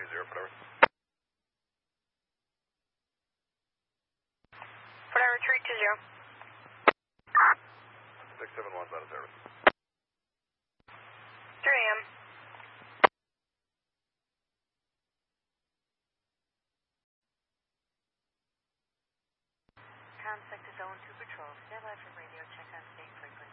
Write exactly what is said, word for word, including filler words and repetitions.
two zero, whatever. Whatever, three two zero. six seven one's out of service. three a m. Contact is zone two patrol. Stand by for radio check on state frequency.